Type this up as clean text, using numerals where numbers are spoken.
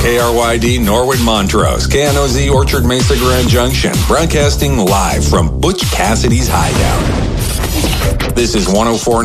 KRYD Norwood Montrose, KNOZ Orchard Mesa Grand Junction, broadcasting live from Butch Cassidy's Hideout. This is 104.